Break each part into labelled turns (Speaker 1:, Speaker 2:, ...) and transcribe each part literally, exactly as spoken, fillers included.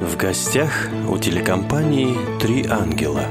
Speaker 1: В гостях у телекомпании «Три ангела».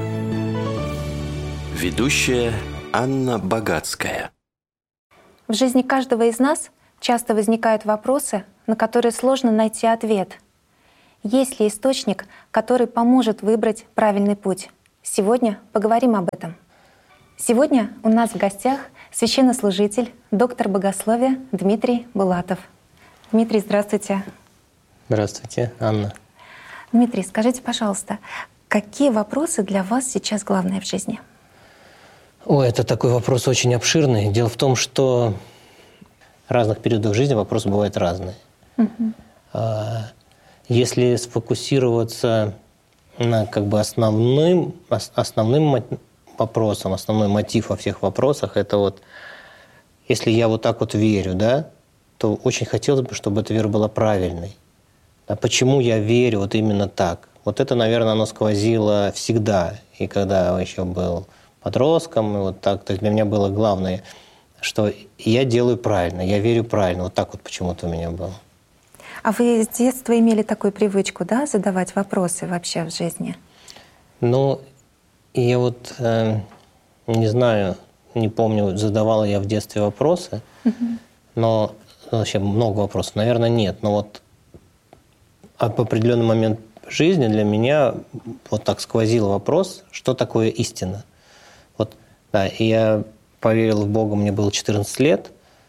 Speaker 1: Ведущая Анна Богатская.
Speaker 2: В жизни каждого из нас часто возникают вопросы, на которые сложно найти ответ. Есть ли источник, который поможет выбрать правильный путь? Сегодня поговорим об этом. Сегодня у нас в гостях священнослужитель, доктор богословия Дмитрий Булатов. Дмитрий, здравствуйте.
Speaker 3: Здравствуйте, Анна.
Speaker 2: Дмитрий, скажите, пожалуйста, какие вопросы для вас сейчас главные в жизни?
Speaker 3: О, это такой вопрос очень обширный. Дело в том, что в разных периодах жизни вопросы бывают разные. Угу. Если сфокусироваться на как бы основным, основным вопросом, основной мотив во всех вопросах, это вот, если я вот так вот верю, да, то очень хотелось бы, чтобы эта вера была правильной. А почему я верю вот именно так? Вот это, наверное, оно сквозило всегда. И когда я еще был подростком, и вот так, то есть для меня было главное, что я делаю правильно, я верю правильно. Вот так вот почему-то у меня было.
Speaker 2: А вы с детства имели такую привычку, да, задавать вопросы вообще в жизни?
Speaker 3: Ну, я вот э, не знаю, не помню, задавала я в детстве вопросы, угу. но вообще много вопросов, наверное, нет. Но вот в определенный момент жизни для меня вот так сквозил вопрос, что такое истина. Вот, да, и я поверил в Бога, мне было четырнадцать лет,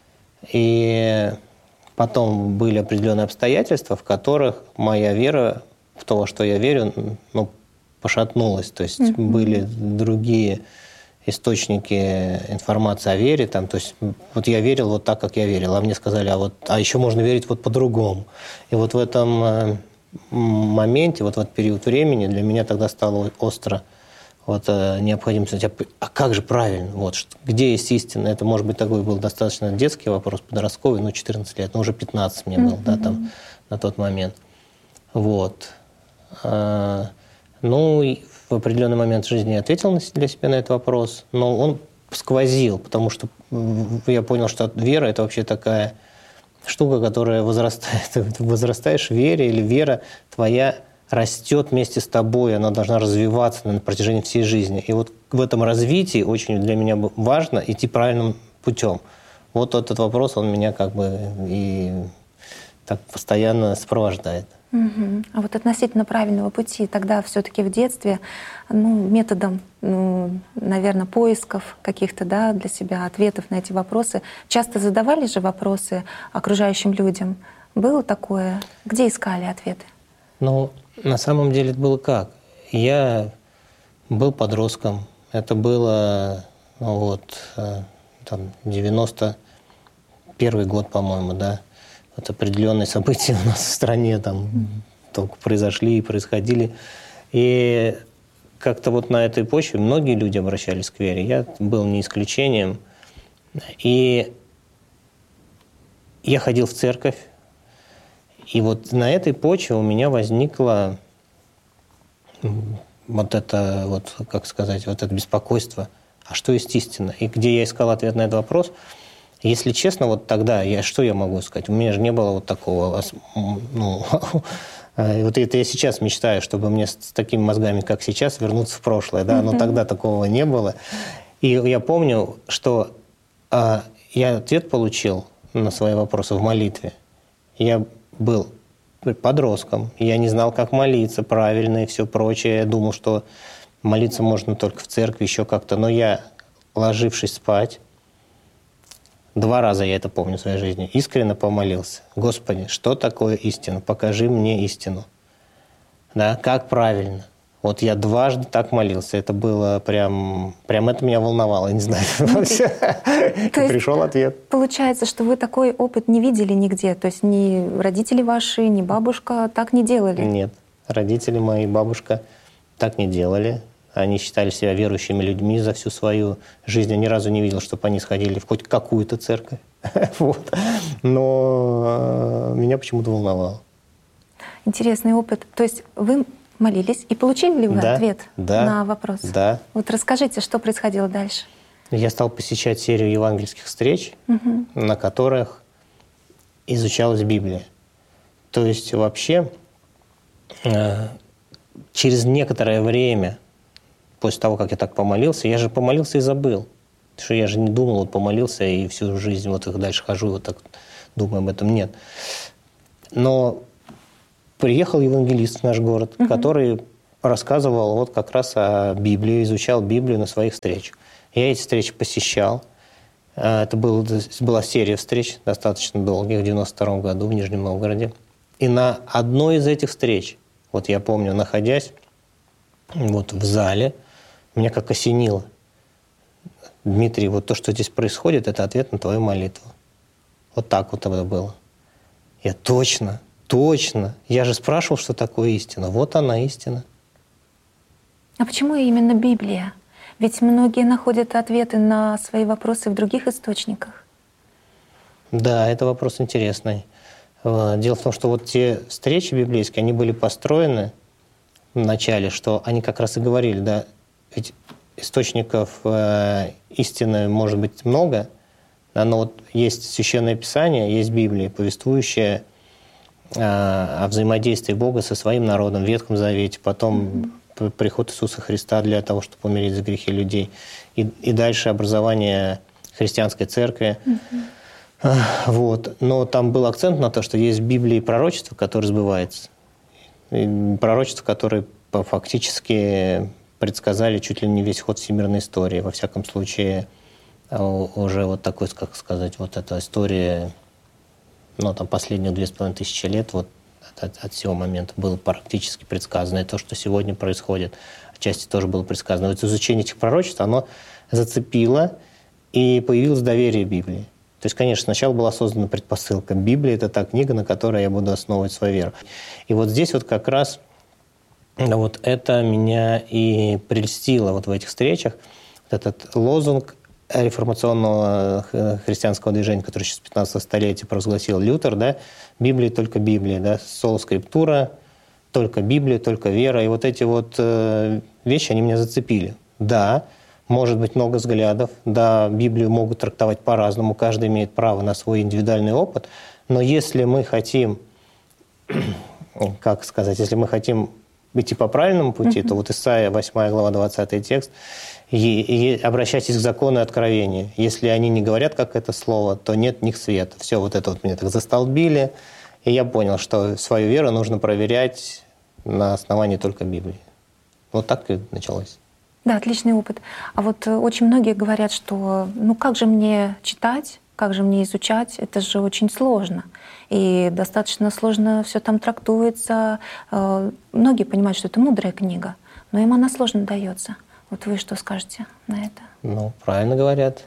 Speaker 3: и потом были определенные обстоятельства, в которых моя вера в то, во что я верю, ну, пошатнулась. То есть mm-hmm. были другие источники информации о вере. Там, то есть вот я верил вот так, как я верил. А мне сказали, а, вот, а еще можно верить вот по-другому. И вот в этом моменте, вот в этот период времени для меня тогда стало остро вот, необходимость. А как же правильно? Вот, что, где есть истина? Это, может быть, такой был достаточно детский вопрос, подростковый, ну, четырнадцать лет, но уже пятнадцать мне было, mm-hmm. да, там, на тот момент. Вот. А, ну, и в определенный момент жизни я ответил для себя на этот вопрос, но он сквозил, потому что я понял, что вера – это вообще такая штука, которая возрастает. Ты возрастаешь в вере, или вера твоя растет вместе с тобой, она должна развиваться на протяжении всей жизни. И вот в этом развитии очень для меня важно идти правильным путем. Вот этот вопрос, он меня как бы и так постоянно сопровождает.
Speaker 2: Угу. А вот относительно правильного пути, тогда все-таки в детстве, ну, методом, ну, наверное, поисков каких-то, да, для себя ответов на эти вопросы, часто задавали же вопросы окружающим людям. Было такое? Где искали ответы?
Speaker 3: Ну, на самом деле это было как? Я был подростком. Это было, ну, вот, там, девяносто первый год, по-моему, да. Вот определенные события у нас в стране там только произошли и происходили. И как-то вот на этой почве многие люди обращались к вере. Я был не исключением. И я ходил в церковь. И вот на этой почве у меня возникло вот это, вот, как сказать, вот это беспокойство. А что есть истина? И где я искал ответ на этот вопрос? Если честно, вот тогда, я, что я могу сказать? У меня же не было вот такого... Ну, вот это я сейчас мечтаю, чтобы мне с такими мозгами, как сейчас, вернуться в прошлое. Да? Но тогда такого не было. И я помню, что а, я ответ получил на свои вопросы в молитве. Я был подростком, я не знал, как молиться правильно и все прочее. Я думал, что молиться можно только в церкви, еще как-то. Но я, ложившись спать, два раза я это помню в своей жизни, искренне помолился. Господи, что такое истина? Покажи мне истину. Да, как правильно? Вот я дважды так молился. Это было прям... Прям это меня волновало, я не знаю. Пришел ответ.
Speaker 2: Получается, что вы такой опыт не видели нигде? То есть ни родители ваши, ни бабушка так не делали?
Speaker 3: Нет. Родители мои, бабушка так не делали. Они считали себя верующими людьми за всю свою жизнь. Я ни разу не видел, чтобы они сходили в хоть какую-то церковь. Вот. Но меня почему-то волновало.
Speaker 2: Интересный опыт. То есть вы молились и получили ли вы
Speaker 3: да,
Speaker 2: ответ
Speaker 3: да,
Speaker 2: на вопрос?
Speaker 3: Да.
Speaker 2: Вот расскажите, что происходило дальше?
Speaker 3: Я стал посещать серию евангельских встреч, угу. на которых изучалась Библия. То есть вообще через некоторое время, после того, как я так помолился, я же помолился и забыл. Потому что я же не думал, вот помолился и всю жизнь вот их дальше хожу, вот так думаю об этом. Нет. Но приехал евангелист в наш город, угу. который рассказывал вот как раз о Библии, изучал Библию на своих встречах. Я эти встречи посещал. Это был, была серия встреч, достаточно долгих, в девяносто втором году в Нижнем Новгороде. И на одной из этих встреч, вот я помню, находясь вот в зале, меня как осенило. Дмитрий, вот то, что здесь происходит, это ответ на твою молитву. Вот так вот это было. Я точно, точно. Я же спрашивал, что такое истина. Вот она, истина.
Speaker 2: А почему именно Библия? Ведь многие находят ответы на свои вопросы в других источниках.
Speaker 3: Да, это вопрос интересный. Дело в том, что вот те встречи библейские, они были построены в начале, что они как раз и говорили, да, ведь источников э, истины может быть много, да, но вот есть Священное Писание, есть Библия, повествующая э, о взаимодействии Бога со своим народом в Ветхом Завете, потом mm-hmm. приход Иисуса Христа для того, чтобы умереть за грехи людей, и, и дальше образование христианской церкви. Mm-hmm. Вот. Но там был акцент на то, что есть в Библии пророчество, которое сбывается. И пророчество, которое фактически предсказали чуть ли не весь ход всемирной истории. Во всяком случае, уже вот такой, как сказать, вот эта история, ну, там, последних две с половиной тысячи лет, вот от, от сего момента было практически предсказано. И то, что сегодня происходит, отчасти тоже было предсказано. Вот изучение этих пророчеств, оно зацепило, и появилось доверие Библии. То есть, конечно, сначала была создана предпосылка. Библия — это та книга, на которой я буду основывать свою веру. И вот здесь вот как раз вот это меня и прельстило вот в этих встречах. Вот этот лозунг реформационного христианского движения, который еще с пятнадцатого столетия провозгласил Лютер, да, Библия — только Библия, да, соло скриптура, только Библия, только вера. И вот эти вот вещи, они меня зацепили. Да, может быть много взглядов, да, Библию могут трактовать по-разному, каждый имеет право на свой индивидуальный опыт, но если мы хотим, как сказать, если мы хотим идти по правильному пути, mm-hmm. то вот Исайя, восьмая глава, двадцатый текст, и, и обращайтесь к закону и откровению. Если они не говорят, как это слово, то нет в них света. Все вот это вот меня так застолбили, и я понял, что свою веру нужно проверять на основании только Библии. Вот так и началось.
Speaker 2: Да, отличный опыт. А вот очень многие говорят, что ну как же мне читать, как же мне изучать, это же очень сложно. И достаточно сложно все там трактуется. Многие понимают, что это мудрая книга, но им она сложно дается. Вот вы что скажете на это?
Speaker 3: Ну, правильно говорят.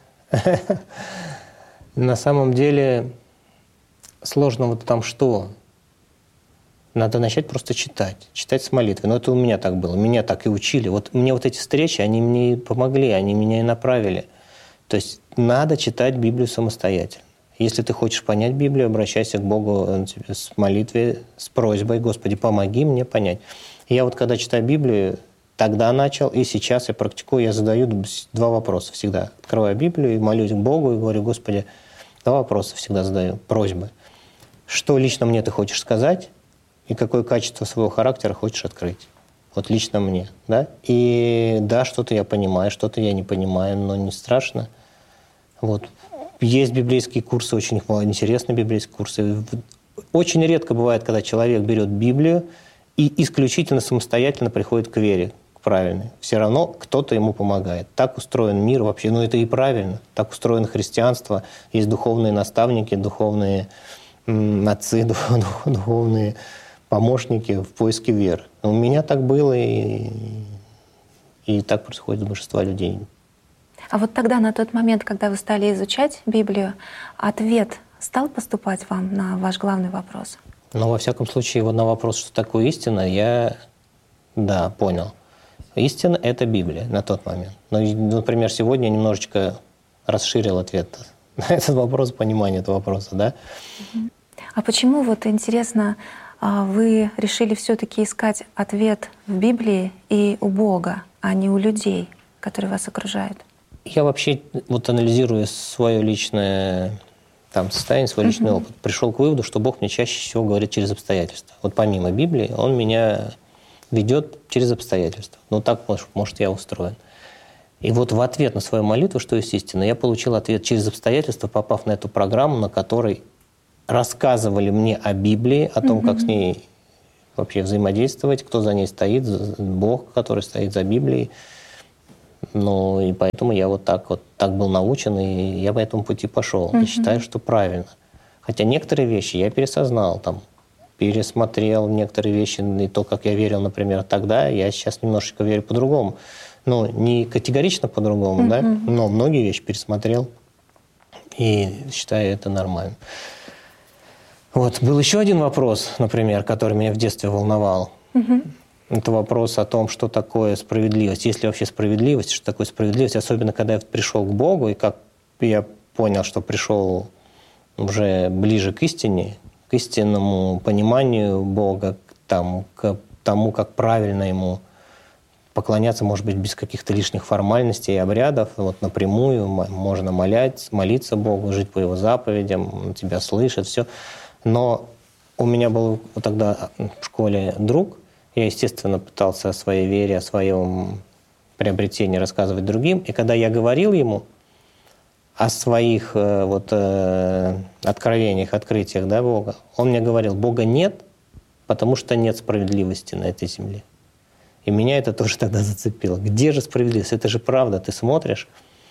Speaker 3: На самом деле сложно вот там что? Надо начать просто читать, читать с молитвы. Но это у меня так было, меня так и учили. Вот мне вот эти встречи, они мне помогли, они меня и направили. То есть надо читать Библию самостоятельно. Если ты хочешь понять Библию, обращайся к Богу с молитвой, с просьбой: «Господи, помоги мне понять». И я вот когда читаю Библию, тогда начал, и сейчас я практикую, я задаю два вопроса всегда. Открываю Библию и молюсь к Богу, и говорю: «Господи», два вопроса всегда задаю, просьбы. Что лично мне ты хочешь сказать? И какое качество своего характера хочешь открыть. Вот лично мне. Да? И да, что-то я понимаю, что-то я не понимаю, но не страшно. Вот. Есть библейские курсы, очень интересные библейские курсы. Очень редко бывает, когда человек берет Библию и исключительно самостоятельно приходит к вере, к правильной. Все равно кто-то ему помогает. Так устроен мир вообще. Ну это и правильно. Так устроено христианство. Есть духовные наставники, духовные м, отцы, духовные помощники в поиске веры. У меня так было, и, и так происходит у большинства людей.
Speaker 2: А вот тогда, на тот момент, когда вы стали изучать Библию, ответ стал поступать вам на ваш главный вопрос?
Speaker 3: Ну, во всяком случае, вот на вопрос, что такое истина, я, да, понял. Истина — это Библия на тот момент. Но, например, сегодня я немножечко расширил ответ на этот вопрос, понимание этого вопроса, да?
Speaker 2: А почему, вот интересно, вы решили все-таки искать ответ в Библии и у Бога, а не у людей, которые вас окружают?
Speaker 3: Я вообще, вот анализируя свое личное, там, состояние, свой личный mm-hmm. опыт, пришел к выводу, что Бог мне чаще всего говорит через обстоятельства. Вот помимо Библии, Он меня ведет через обстоятельства. Ну, так, может, я устроен. И вот в ответ на свою молитву, что есть истина, я получил ответ через обстоятельства, попав на эту программу, на которой рассказывали мне о Библии, о том, mm-hmm. как с ней вообще взаимодействовать, кто за ней стоит, Бог, который стоит за Библией. Ну, и поэтому я вот так вот так был научен, и я по этому пути пошел. Mm-hmm. И считаю, что правильно. Хотя некоторые вещи я пересознал, там, пересмотрел некоторые вещи, и то, как я верил, например, тогда, я сейчас немножечко верю по-другому. Ну, не категорично по-другому, mm-hmm. да, но многие вещи пересмотрел, и считаю это нормально. Вот, был еще один вопрос, например, который меня в детстве волновал. Mm-hmm. Это вопрос о том, что такое справедливость. Есть ли вообще справедливость, что такое справедливость, особенно когда я пришел к Богу, и как я понял, что пришел уже ближе к истине, к истинному пониманию Бога, к тому, к тому, как правильно Ему поклоняться, может быть, без каких-то лишних формальностей и обрядов, вот напрямую можно молять, молиться Богу, жить по Его заповедям, Он тебя слышит, все. Но у меня был вот тогда в школе друг, я, естественно, пытался о своей вере, о своем приобретении рассказывать другим, и когда я говорил ему о своих вот, откровениях, открытиях, да, Бога, он мне говорил: Бога нет, потому что нет справедливости на этой земле. И меня это тоже тогда зацепило. Где же справедливость? Это же правда. Ты смотришь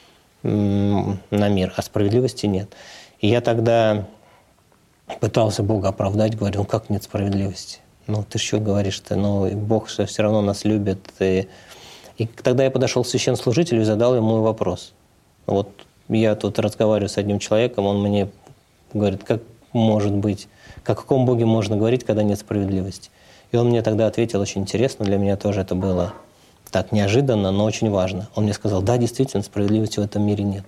Speaker 3: на мир, а справедливости нет. И я тогда пытался Бога оправдать, говорил: ну как нет справедливости? Ну ты что говоришь-то? Ну Бог все равно нас любит. И, и тогда я подошел к священнослужителю и задал ему вопрос. Вот я тут разговариваю с одним человеком, он мне говорит: как может быть, о каком Боге можно говорить, когда нет справедливости? И он мне тогда ответил очень интересно, для меня тоже это было так неожиданно, но очень важно. Он мне сказал: да, действительно, справедливости в этом мире нет.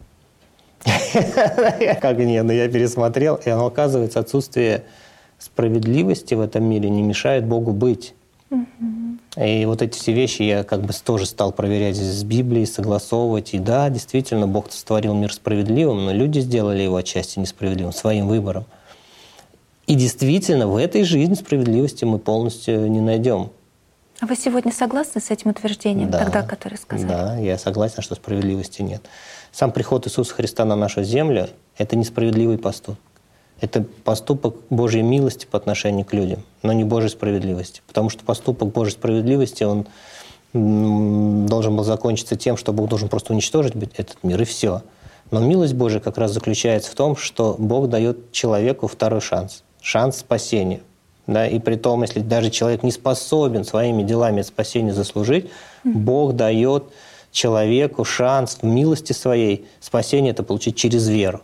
Speaker 3: Как нет? Но я пересмотрел, и оказывается, отсутствие справедливости в этом мире не мешает Богу быть. И вот эти все вещи я как бы тоже стал проверять с Библией, согласовывать. И да, действительно, Бог сотворил мир справедливым, но люди сделали его отчасти несправедливым, своим выбором. И действительно, в этой жизни справедливости мы полностью не найдем.
Speaker 2: А вы сегодня согласны с этим утверждением,
Speaker 3: да,
Speaker 2: тогда, которое сказали?
Speaker 3: Да, я согласен, что справедливости нет. Сам приход Иисуса Христа на нашу землю – это несправедливый поступок. Это поступок Божьей милости по отношению к людям, но не Божьей справедливости. Потому что поступок Божьей справедливости, он должен был закончиться тем, что Бог должен просто уничтожить этот мир, и все. Но милость Божия как раз заключается в том, что Бог дает человеку второй шанс. Шанс спасения. Да? И при том, если даже человек не способен своими делами это спасение заслужить, mm-hmm. Бог дает человеку шанс в милости своей спасение это получить через веру.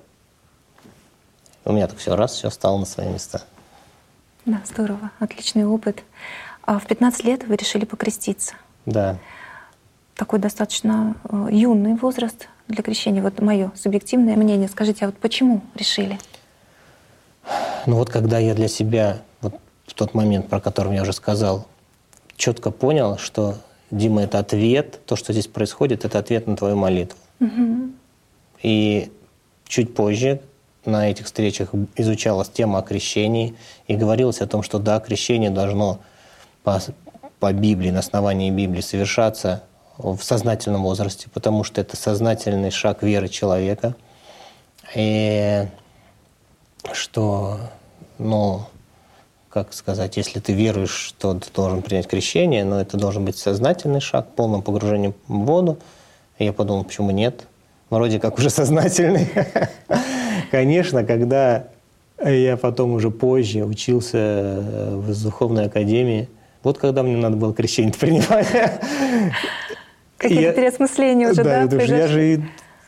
Speaker 3: У меня так все раз, все стало на свои места.
Speaker 2: Да, здорово. Отличный опыт. А в пятнадцать лет вы решили покреститься.
Speaker 3: Да.
Speaker 2: Такой достаточно юный возраст для крещения. Вот мое субъективное мнение. Скажите, а вот почему решили?
Speaker 3: Ну вот когда я для себя, вот в тот момент, про который я уже сказал, четко понял, что, Дима, это ответ, то, что здесь происходит, это ответ на твою молитву. Угу. И чуть позже на этих встречах изучалась тема о крещении, и говорилось о том, что да, крещение должно по, по Библии, на основании Библии совершаться в сознательном возрасте, потому что это сознательный шаг веры человека. И что, ну, как сказать, если ты веруешь, что ты должен принять крещение, но это должен быть сознательный шаг, полным погружением в воду. И я подумал, почему нет? Вроде как уже сознательный. Конечно, когда я потом уже позже учился в духовной академии, вот когда мне надо было крещение принимать.
Speaker 2: Какие-то переосмысления уже, да?
Speaker 3: Да, я же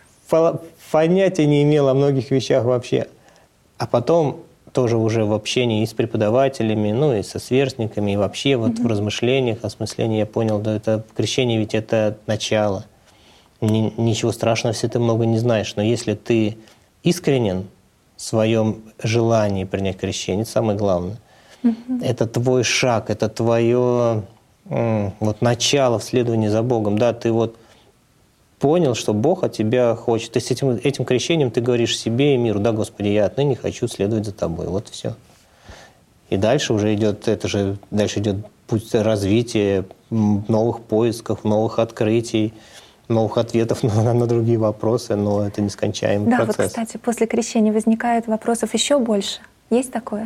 Speaker 3: понятия не имел о многих вещах вообще. А потом тоже уже в общении и с преподавателями, ну и со сверстниками, и вообще вот mm-hmm. в размышлениях, осмыслении я понял, да, это крещение ведь это начало. Ни, ничего страшного, если ты много не знаешь. Но если ты искренен в своем желании принять крещение, это самое главное. Mm-hmm. Это твой шаг, это твое м, вот, начало в следовании за Богом. Да, ты вот понял, что Бог от тебя хочет. То есть этим, этим крещением ты говоришь себе и миру: да, Господи, я отныне хочу следовать за Тобой. Вот и все. И дальше уже идет, это же, дальше идет путь развития, новых поисков, новых открытий, новых ответов на, на другие вопросы, но это нескончаемый
Speaker 2: да,
Speaker 3: процесс.
Speaker 2: Да, вот, кстати, после крещения возникает вопросов еще больше. Есть такое?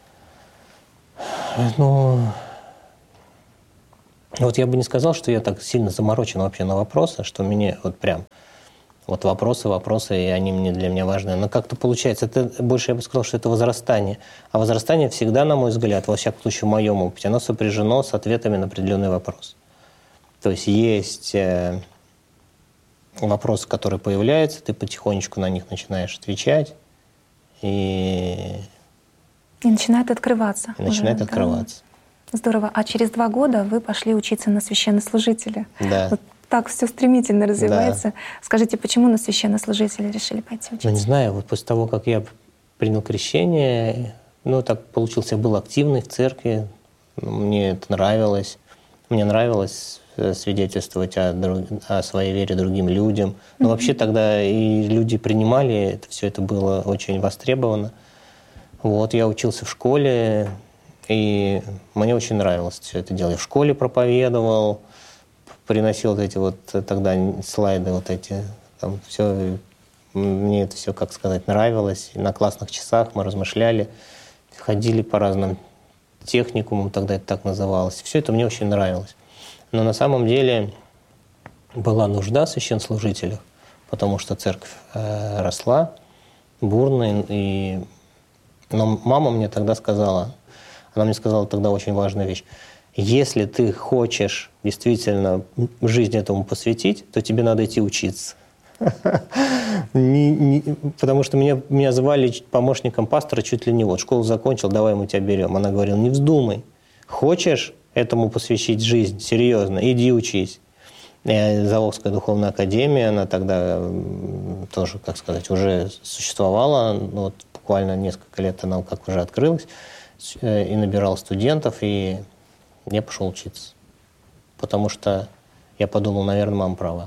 Speaker 3: Ну, вот я бы не сказал, что я так сильно заморочен вообще на вопросы, что мне вот прям вот вопросы, вопросы, и они мне, для меня важны. Но как-то получается, это больше я бы сказал, что это возрастание. А возрастание всегда, на мой взгляд, во всяком случае в моем опыте, оно сопряжено с ответами на определенный вопрос. То есть есть э, вопросы, которые появляются, ты потихонечку на них начинаешь отвечать, и,
Speaker 2: и начинает открываться.
Speaker 3: И начинает
Speaker 2: уже,
Speaker 3: открываться.
Speaker 2: Да? Здорово. А через два года вы пошли учиться на священнослужителя.
Speaker 3: Да.
Speaker 2: Вот так все стремительно развивается.
Speaker 3: Да.
Speaker 2: Скажите, почему на священнослужителя решили пойти учиться?
Speaker 3: Ну, не знаю, вот после того, как я принял крещение, ну, так получилось, я был активный в церкви, мне это нравилось. Мне нравилось свидетельствовать о, друг, о своей вере другим людям. Но mm-hmm. вообще тогда и люди принимали, это все это было очень востребовано. Вот, я учился в школе, и мне очень нравилось все это дело. Я в школе проповедовал, приносил вот эти вот тогда слайды, вот эти, там все, мне это все, как сказать, нравилось. И на классных часах мы размышляли, ходили по разным техникумам, тогда это так называлось. Все это мне очень нравилось. Но на самом деле была нужда в священнослужителях, потому что церковь э, росла бурно. И... Но мама мне тогда сказала, она мне сказала тогда очень важную вещь: если ты хочешь действительно жизнь этому посвятить, то тебе надо идти учиться. Не, не, потому что меня, меня звали помощником пастора чуть ли не вот. Школу закончил, давай мы тебя берем. Она говорила: не вздумай. Хочешь этому посвятить жизнь серьезно, иди учись. Заволжская духовная академия, она тогда тоже, как сказать, уже существовала. Вот буквально несколько лет она как уже открылась. И набирал студентов, и я пошел учиться. Потому что я подумал, наверное, мама права.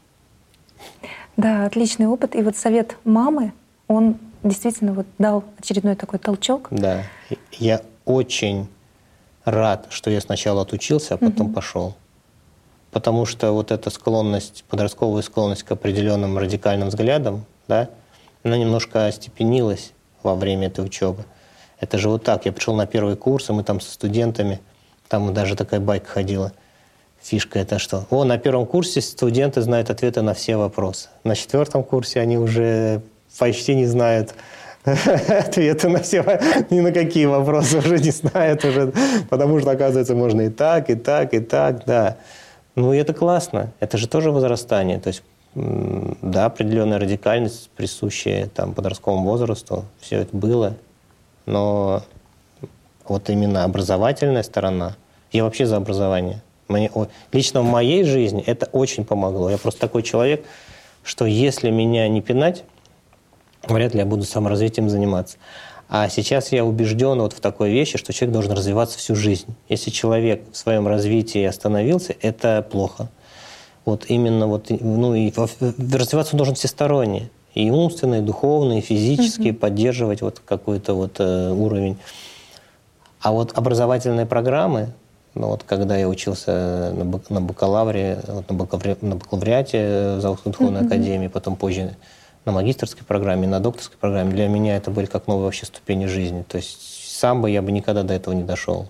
Speaker 2: Да, отличный опыт. И вот совет мамы, он действительно вот дал очередной такой толчок.
Speaker 3: Да. Я очень рад, что я сначала отучился, а потом угу. пошел. Потому что вот эта склонность, подростковая склонность к определенным радикальным взглядам, да, она немножко остепенилась во время этой учебы. Это же вот так. Я пришел на первый курс, и мы там со студентами, там даже такая байка ходила. Фишка это что? О, на первом курсе студенты знают ответы на все вопросы. На четвертом курсе они уже почти не знают ответы на все, ни на какие вопросы уже не знают, уже, потому что, оказывается, можно и так, и так, и так, да. Ну, и это классно. Это же тоже возрастание. То есть, да, определенная радикальность, присущая там подростковому возрасту, все это было. Но вот именно образовательная сторона, я вообще за образование. Мне, лично в моей жизни это очень помогло. Я просто такой человек, что если меня не пинать, вряд ли я буду саморазвитием заниматься. А сейчас я убежден вот в такой вещи, что человек должен развиваться всю жизнь. Если человек в своем развитии остановился, это плохо. Вот именно вот, ну и развиваться он должен всесторонне. И умственно, и духовно, и физически mm-hmm. поддерживать вот какой-то вот э, уровень. А вот образовательные программы, ну вот когда я учился на, бак, на бакалавре, вот на, бакалаври, на бакалавриате в Заволжской духовной mm-hmm. академии, потом позже на магистерской программе, на докторской программе, для меня это были как новые вообще ступени жизни. То есть сам бы я бы никогда до этого не дошел.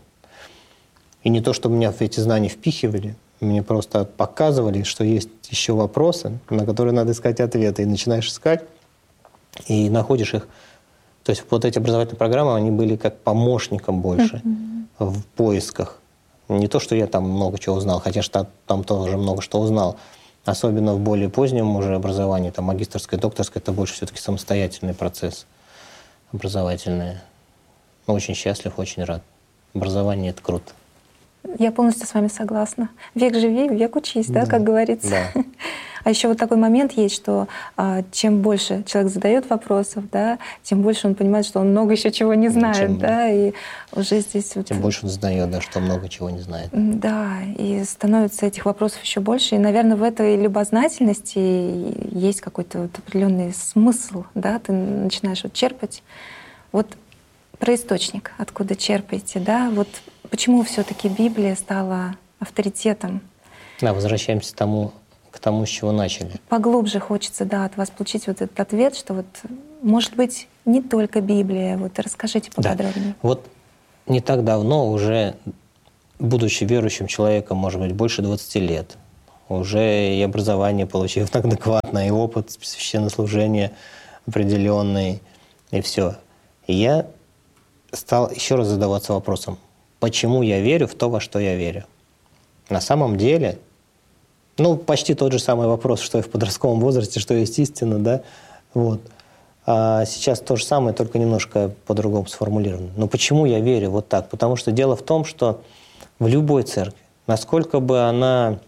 Speaker 3: И не то, чтобы меня эти знания впихивали, мне просто показывали, что есть еще вопросы, на которые надо искать ответы. И начинаешь искать, и находишь их. То есть вот эти образовательные программы, они были как помощником больше mm-hmm. в поисках. Не то, что я там много чего узнал, хотя что там тоже много что узнал. Особенно в более позднем уже образовании, там магистерское, докторское, это больше все-таки самостоятельный процесс образовательный. Но очень счастлив, очень рад. Образование – это круто.
Speaker 2: Я полностью с вами согласна. Век живи, век учись, да,
Speaker 3: Да.
Speaker 2: как говорится.
Speaker 3: Да.
Speaker 2: А еще вот такой момент есть, что а, чем больше человек задает вопросов, да, тем больше он понимает, что он много еще чего не знает,
Speaker 3: Чем-
Speaker 2: да, и уже здесь вот...
Speaker 3: Тем больше он знает, да, что много чего не знает.
Speaker 2: Да, и становится этих вопросов еще больше. И, наверное, в этой любознательности есть какой-то вот определенный смысл, да, ты начинаешь вот черпать. Вот про источник, откуда черпаете, да, вот почему все-таки Библия стала авторитетом?
Speaker 3: Да, возвращаемся к тому, к тому, с чего начали.
Speaker 2: Поглубже хочется, да, от вас получить вот этот ответ, что вот, может быть, не только Библия. Вот расскажите поподробнее.
Speaker 3: Да. Вот не так давно, уже будучи верующим человеком, может быть, больше двадцати лет, уже и образование получив адекватное, и опыт священнослужения определенный, и все. И я стал еще раз задаваться вопросом, почему я верю в то, во что я верю. На самом деле, ну, почти тот же самый вопрос, что и в подростковом возрасте, что есть истина, да, вот. А сейчас то же самое, только немножко по-другому сформулировано. Но почему я верю вот так? Потому что дело в том, что в любой церкви, насколько бы она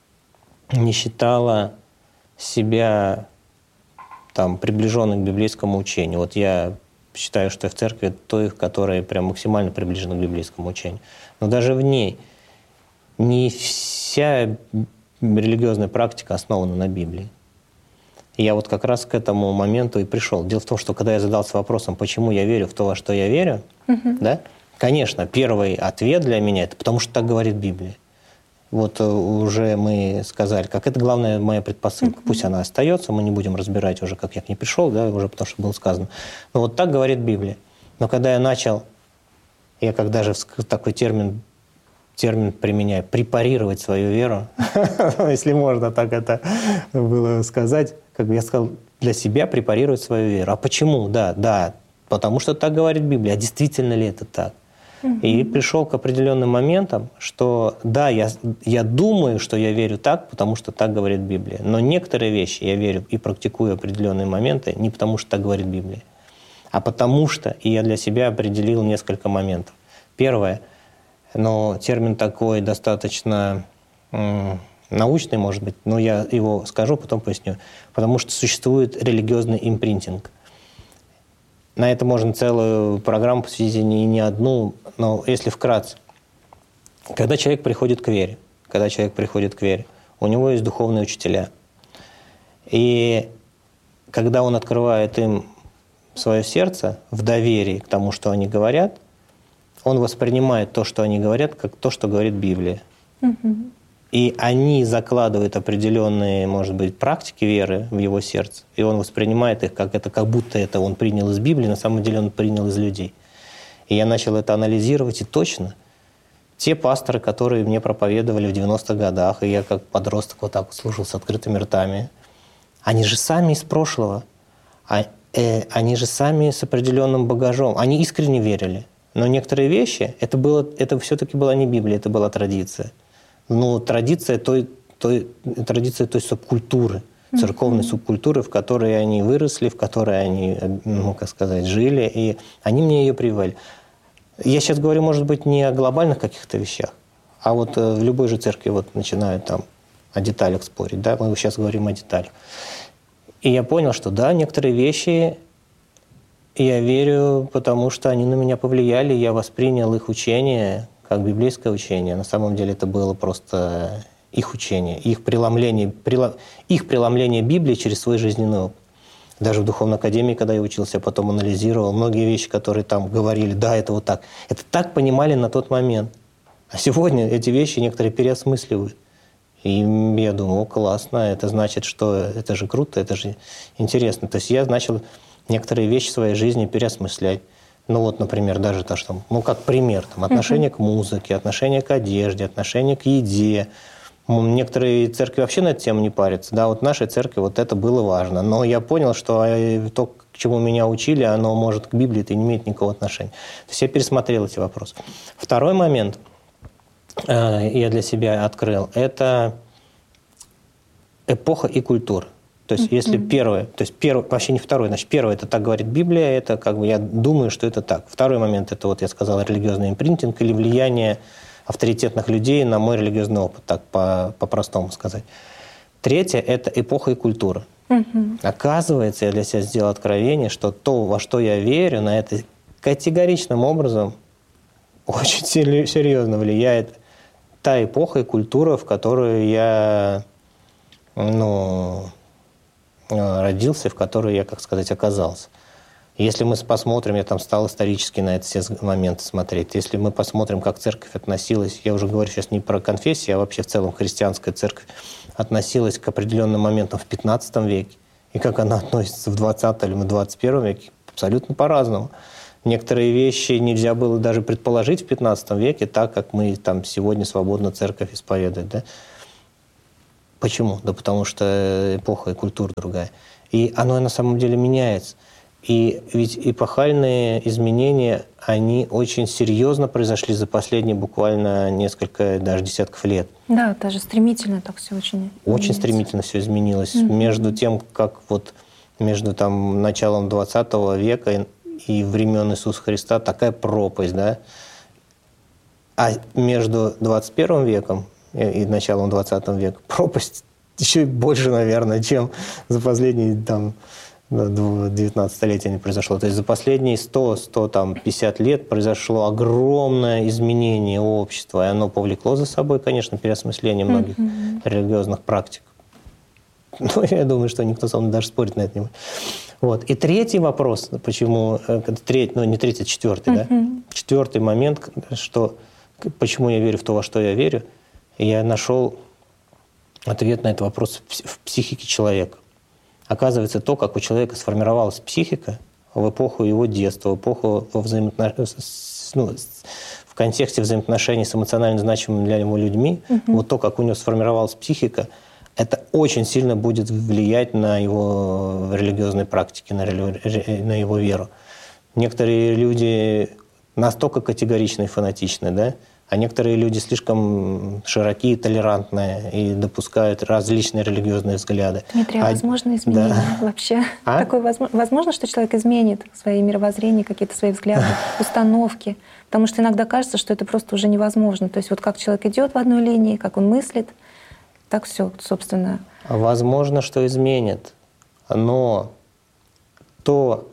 Speaker 3: не считала себя там, приближенной к библейскому учению, вот я считаю, что я в церкви той, которая прям максимально приближена к библейскому учению, но даже в ней не вся религиозная практика основана на Библии. И я вот как раз к этому моменту и пришел. Дело в том, что когда я задался вопросом, почему я верю в то, во что я верю, mm-hmm. да, конечно, первый ответ для меня — это потому что так говорит Библия. Вот уже мы сказали, как это главная моя предпосылка. Mm-hmm. Пусть она остается, мы не будем разбирать уже, как я к ней пришел, да, уже потому что было сказано. Но вот так говорит Библия. Но когда я начал, я как даже такой термин термин применяю, препарировать свою веру, если можно так это было сказать, как бы я сказал, для себя препарировать свою веру. А почему? Да, да, потому что так говорит Библия. А действительно ли это так? Mm-hmm. И пришел к определенным моментам, что да, я, я думаю, что я верю так, потому что так говорит Библия. Но некоторые вещи я верю и практикую определенные моменты не потому, что так говорит Библия, а потому что, и я для себя определил несколько моментов. Первое, но термин такой достаточно м, научный, может быть, но я его скажу, потом поясню. Потому что существует религиозный импринтинг. На это можно целую программу посвятить, и не одну, но если вкратце. Когда человек приходит к вере, когда человек приходит к вере, у него есть духовные учителя. И когда он открывает им свое сердце в доверии к тому, что они говорят, он воспринимает то, что они говорят, как то, что говорит Библия. Mm-hmm. И они закладывают определенные, может быть, практики веры в его сердце. И он воспринимает их, как, это, как будто это он принял из Библии, на самом деле он принял из людей. И я начал это анализировать, и точно те пасторы, которые мне проповедовали в девяностых годах, и я как подросток вот так вот слушал с открытыми ртами, они же сами из прошлого, а, э, они же сами с определенным багажом, они искренне верили. Но некоторые вещи, это, было, это все-таки была не Библия, это была традиция. Ну, традиция той, той, традиция той субкультуры, церковной mm-hmm. субкультуры, в которой они выросли, в которой они, ну, как сказать, жили, и они мне ее прививали. Я сейчас говорю, может быть, не о глобальных каких-то вещах, а вот в любой же церкви вот начинают там о деталях спорить, да, мы сейчас говорим о деталях. И я понял, что да, некоторые вещи я верю, потому что они на меня повлияли, я воспринял их учение как библейское учение. На самом деле это было просто их учение, их преломление, прелом, их преломление Библии через свой жизненный опыт. Даже в Духовной Академии, когда я учился, я потом анализировал многие вещи, которые там говорили, да, это вот так. Это так понимали на тот момент. А сегодня эти вещи некоторые переосмысливают. И я думаю, о, классно, это значит, что это же круто, это же интересно. То есть я начал некоторые вещи в своей жизни переосмыслять. Ну вот, например, даже то, что, ну как пример, там, отношение uh-huh. к музыке, отношение к одежде, отношение к еде. Некоторые церкви вообще на эту тему не парятся. Да, вот в нашей церкви вот это было важно. Но я понял, что то, к чему меня учили, оно может к Библии-то не имеет никакого отношения. То есть я пересмотрел эти вопросы. Второй момент э, я для себя открыл – это эпоха и культура. То есть, mm-hmm. если первое, то есть первое, вообще не второе, значит, первое, это так говорит Библия, это как бы я думаю, что это так. Второй момент, это вот я сказал, религиозный импринтинг или влияние авторитетных людей на мой религиозный опыт, так по- по-простому сказать. Третье – это эпоха и культура.
Speaker 2: Мгм.
Speaker 3: Оказывается, я для себя сделал откровение, что то, во что я верю, на это категоричным образом очень сер- серьезно влияет та эпоха и культура, в которую я ну, родился, в которой я, как сказать, оказался. Если мы посмотрим, я там стал исторически на эти все моменты смотреть, если мы посмотрим, как церковь относилась, я уже говорю сейчас не про конфессию, а вообще в целом христианская церковь относилась к определенным моментам в пятнадцатом веке, и как она относится в двадцатом или двадцать первом веке, абсолютно по-разному. Некоторые вещи нельзя было даже предположить в пятнадцатом веке, так как мы там сегодня свободно церковь исповедуем. Да? Почему? Да потому что эпоха и культура другая. И оно на самом деле меняется. И ведь эпохальные изменения, они очень серьезно произошли за последние буквально несколько, даже десятков лет.
Speaker 2: Да, даже стремительно так все очень
Speaker 3: Очень
Speaker 2: меняется.
Speaker 3: стремительно все изменилось.
Speaker 2: Мгм.
Speaker 3: Между тем, как вот между там, началом двадцатого века и, и времен Иисуса Христа такая пропасть, да? А между двадцать первым веком и, и началом двадцатого века пропасть еще больше, наверное, чем за последние там, девятнадцать столетий не произошло. То есть за последние сто — сто пятьдесят лет произошло огромное изменение общества, и оно повлекло за собой, конечно, переосмысление многих
Speaker 2: Мгм.
Speaker 3: религиозных практик. Ну, я думаю, что никто со мной даже спорить на это не будет. Вот. И третий вопрос, почему, э, третий, ну не третий, а четвертый, да?
Speaker 2: Мгм.
Speaker 3: Четвертый момент, что, почему я верю в то, во что я верю, я нашел ответ на этот вопрос в пс- в психике человека. Оказывается, то, как у человека сформировалась психика в эпоху его детства, в эпоху во взаимоотно- с- ну, с- в контексте взаимоотношений с эмоционально значимыми для него людьми,
Speaker 2: Мгм.
Speaker 3: вот то, как у него сформировалась психика, это очень сильно будет влиять на его религиозные практики, на, рели- на его веру. Некоторые люди настолько категоричны и фанатичны, да? А некоторые люди слишком широкие, толерантные и допускают различные религиозные взгляды.
Speaker 2: Дмитрий, а
Speaker 3: А-
Speaker 2: возможно изменение
Speaker 3: да.
Speaker 2: вообще?
Speaker 3: А?
Speaker 2: Такое возможно, возможно, что человек изменит свои мировоззрения, какие-то свои взгляды, установки? Потому что иногда кажется, что это просто уже невозможно. То есть вот как человек идет в одной линии, как он мыслит, так все, собственно.
Speaker 3: Возможно, что изменит, но то,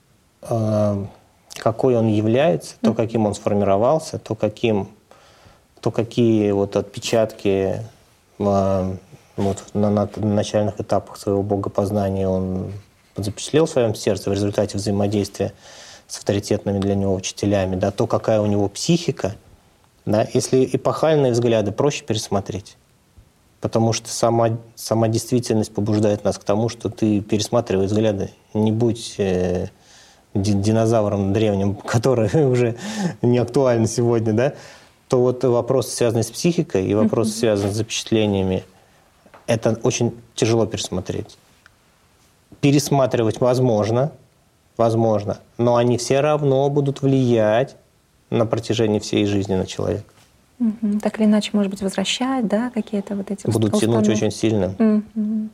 Speaker 3: э, какой он является, то, каким он сформировался, то, каким, то какие вот отпечатки э, вот на, на начальных этапах своего богопознания он запечатлел в своем сердце в результате взаимодействия с авторитетными для него учителями, да, то, какая у него психика, да, если эпохальные взгляды, проще пересмотреть. Потому что сама, сама действительность побуждает нас к тому, что ты пересматривай взгляды. Не будь э, динозавром древним, который уже не актуален сегодня, да? То вот вопросы, связанные с психикой, и вопросы, mm-hmm. связанные с запечатлениями, это очень тяжело пересмотреть. Пересматривать возможно, возможно, но они все равно будут влиять на протяжении всей жизни на человека.
Speaker 2: Угу. Так или иначе, может быть, возвращать, да, какие-то вот эти
Speaker 3: будут
Speaker 2: установки.
Speaker 3: тянуть очень сильно
Speaker 2: угу.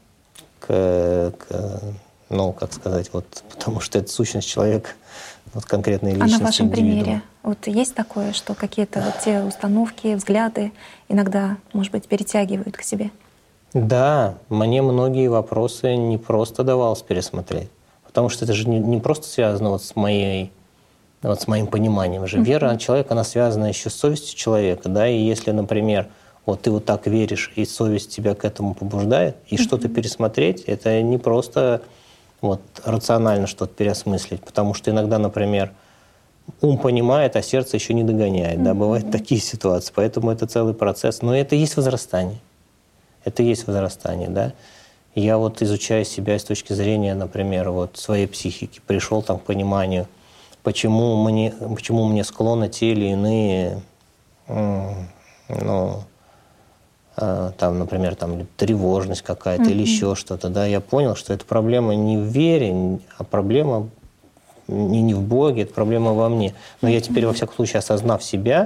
Speaker 3: к, к, ну, как сказать, вот, потому что это сущность человека, вот конкретные личности.
Speaker 2: А на вашем
Speaker 3: индивидуума.
Speaker 2: примере вот есть такое, что какие-то вот те установки, взгляды иногда, может быть, перетягивают к себе?
Speaker 3: Да, мне многие вопросы не просто давалось пересмотреть, потому что это же не, не просто связано вот с моей Вот с моим пониманием же. Вера человека, она связана еще с совестью человека. Да? И если, например, вот ты вот так веришь, и совесть тебя к этому побуждает, и mm-hmm. что-то пересмотреть, это не просто вот, рационально что-то переосмыслить. Потому что иногда, например, ум понимает, а сердце еще не догоняет. Mm-hmm. Да? Бывают такие ситуации. Поэтому это целый процесс. Но это и есть возрастание. Это и есть возрастание. Да? Я вот, изучая себя с точки зрения, например, вот, своей психики, пришел там, к пониманию, Почему мне, почему мне склонны те или иные, ну, там, например, там, тревожность какая-то mm-hmm. или еще что-то. Да? Я понял, что это проблема не в вере, а проблема не, не в Боге, это проблема во мне. Но mm-hmm. я теперь, во всяком случае, осознав себя,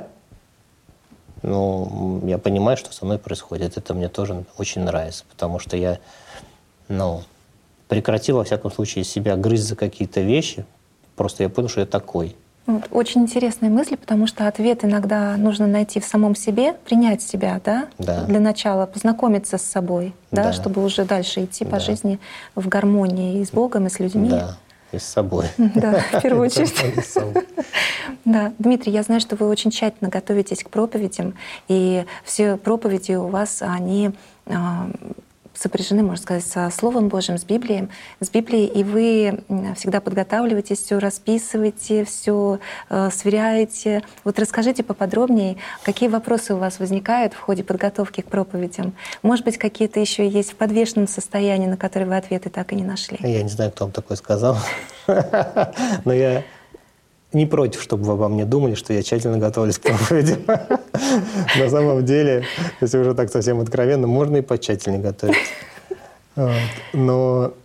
Speaker 3: ну, я понимаю, что со мной происходит. Это мне тоже очень нравится, потому что я ну, прекратил, во всяком случае, себя грызть за какие-то вещи. Просто я понял, что я такой.
Speaker 2: Вот, очень интересная мысль, потому что ответ иногда нужно найти в самом себе, принять себя, да?
Speaker 3: Да.
Speaker 2: Для начала познакомиться с собой, да,
Speaker 3: Да.
Speaker 2: чтобы уже дальше идти по
Speaker 3: Да.
Speaker 2: жизни в гармонии и с Богом, и с людьми.
Speaker 3: Да, и с собой.
Speaker 2: Да, в первую очередь.
Speaker 3: И с собой.
Speaker 2: Да, Дмитрий, я знаю, что вы очень тщательно готовитесь к проповедям, и все проповеди у вас, они а, сопряжены, можно сказать, со Словом Божьим, с Библией, с Библией, и вы всегда подготавливаетесь, все расписываете, все э, сверяете. Вот расскажите поподробнее, какие вопросы у вас возникают в ходе подготовки к проповедям? Может быть, какие-то еще есть в подвешенном состоянии, на которые вы ответы так и не нашли?
Speaker 3: Я не знаю, кто вам такое сказал, но я не против, чтобы вы обо мне думали, что я тщательно готовлюсь к проповеди. На самом деле, если уже так совсем откровенно, можно и потщательнее готовиться. Вот. Но